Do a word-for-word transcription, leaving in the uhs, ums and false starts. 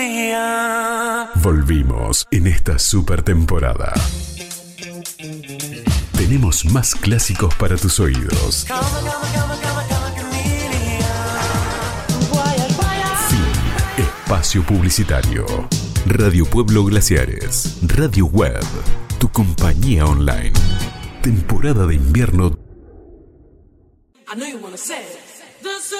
Volvimos en esta super temporada. Tenemos más clásicos para tus oídos. Fin. Espacio publicitario. Radio Pueblo Glaciares. Radio Web. Tu compañía online. Temporada de invierno.